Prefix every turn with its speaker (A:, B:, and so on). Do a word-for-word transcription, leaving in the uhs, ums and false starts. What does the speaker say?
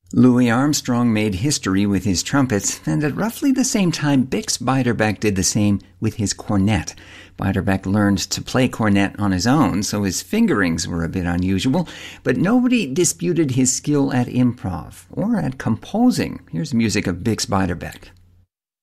A: Louis Armstrong made history with his trumpets, and at roughly the same time, Bix Beiderbecke did the same with his cornet. Beiderbecke learned to play cornet on his own, so his fingerings were a bit unusual, but nobody disputed his skill at improv or at composing. Here's music of Bix Beiderbecke.